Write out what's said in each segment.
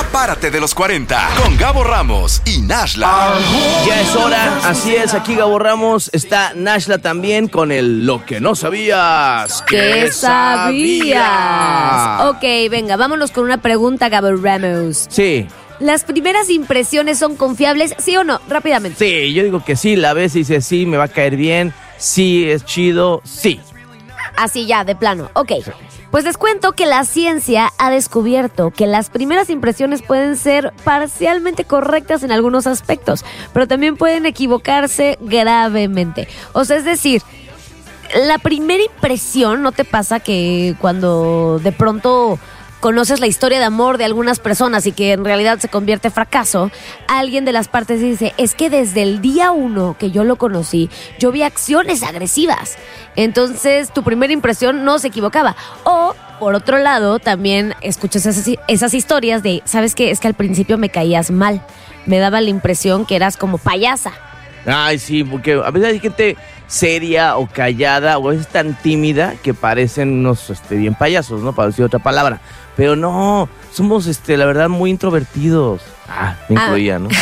Ya párate de los 40 con Gabo Ramos y Nashla. Ya es hora, así es, aquí Gabo Ramos, está Nashla también con el Lo que no sabías. ¿Qué sabías? Ok, venga, vámonos con una pregunta, Gabo Ramos. Sí. ¿Las primeras impresiones son confiables, sí o no? Rápidamente. Sí, yo digo que sí, la ves y dices sí, me va a caer bien, sí, es chido, sí. Así ya, de plano. Ok. Pues les cuento que la ciencia ha descubierto que las primeras impresiones pueden ser parcialmente correctas en algunos aspectos, pero también pueden equivocarse gravemente. O sea, es decir, la primera impresión, ¿no te pasa que cuando de pronto conoces la historia de amor de algunas personas y que en realidad se convierte en fracaso, alguien de las partes dice, es que desde el día 1 que yo lo conocí, yo vi acciones agresivas? Entonces tu primera impresión no se equivocaba. O por otro lado, también escuchas esas historias de, ¿sabes qué? Es que al principio me caías mal, me daba la impresión que eras como payasa. Ay, sí, porque a veces hay gente seria o callada o es tan tímida que parecen unos bien payasos, ¿no? Para decir otra palabra. Pero no, somos la verdad muy introvertidos. Me incluía, ¿no?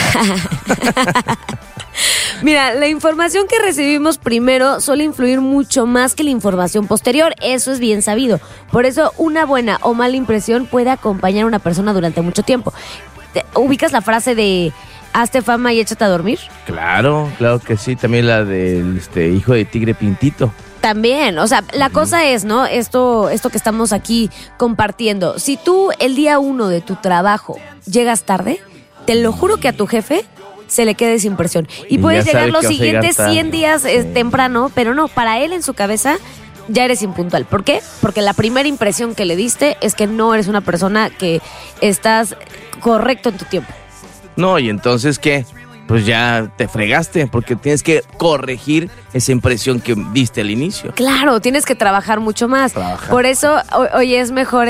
Mira, la información que recibimos primero suele influir mucho más que la información posterior, eso es bien sabido. Por eso una buena o mala impresión puede acompañar a una persona durante mucho tiempo. ¿Ubicas la frase de hazte fama y échate a dormir? Claro que sí, también la del hijo de tigre pintito. También, o sea, la cosa es, ¿no? Esto que estamos aquí compartiendo. Si tú el día 1 de tu trabajo llegas tarde, te lo juro que a tu jefe se le quede esa impresión. Y puedes llegar los siguientes 100 días temprano, pero no, para él en su cabeza ya eres impuntual. ¿Por qué? Porque la primera impresión que le diste es que no eres una persona que estás correcto en tu tiempo. No, y entonces, ¿qué? Pues ya te fregaste, porque tienes que corregir esa impresión que diste al inicio. Claro, tienes que trabajar mucho más. Por eso, hoy es mejor,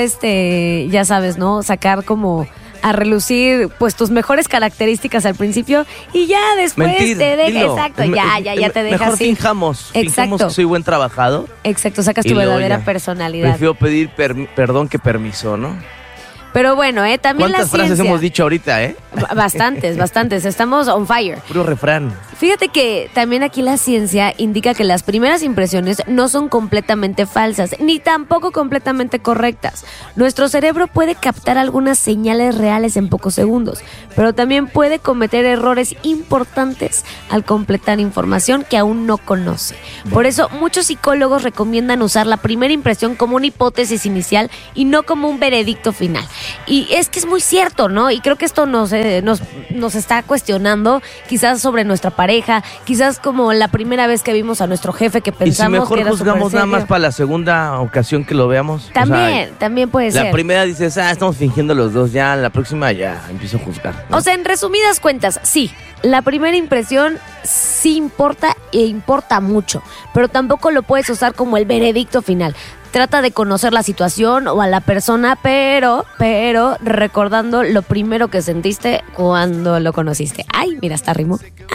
ya sabes, ¿no? Sacar como a relucir, pues, tus mejores características al principio y ya después mentir, te dejas. dilo. Exacto, ya te dejas. Mejor finjamos que soy buen trabajador. Exacto, sacas tu verdadera personalidad. Prefiero pedir perdón que permiso, ¿no? Pero bueno, también la ciencia. ¿Cuántas frases hemos dicho ahorita, Bastantes. Estamos on fire. Puro refrán. Fíjate que también aquí la ciencia indica que las primeras impresiones no son completamente falsas, ni tampoco completamente correctas. Nuestro cerebro puede captar algunas señales reales en pocos segundos, pero también puede cometer errores importantes al completar información que aún no conoce. Por eso, muchos psicólogos recomiendan usar la primera impresión como una hipótesis inicial y no como un veredicto final. Y es que es muy cierto, ¿no? Y creo que esto nos está cuestionando quizás sobre nuestra pareja, quizás como la primera vez que vimos a nuestro jefe que pensamos que era que era juzgamos nada más para la segunda ocasión que lo veamos. También puede ser. La primera dices, estamos fingiendo los dos, ya la próxima ya empiezo a juzgar, ¿no? O sea, en resumidas cuentas, sí, la primera impresión sí importa e importa mucho, pero tampoco lo puedes usar como el veredicto final. Trata de conocer la situación o a la persona, pero recordando lo primero que sentiste cuando lo conociste. Ay, mira, está ritmo.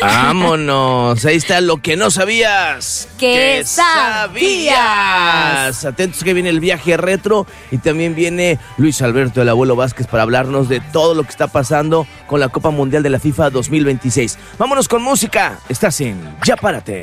¡Vámonos! Ahí está lo que no sabías. ¿Qué sabías? Atentos que viene el viaje retro y también viene Luis Alberto, el abuelo Vázquez, para hablarnos de todo lo que está pasando con la Copa Mundial de la FIFA 2026. Vámonos con música. Estás en Ya Párate.